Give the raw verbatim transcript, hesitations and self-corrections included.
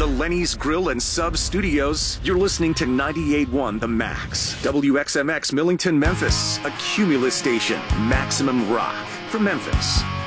the Lenny's Grill and Sub Studios, you're listening to ninety-eight point one The Max. W X M X Millington, Memphis. A Cumulus station. Maximum rock for Memphis.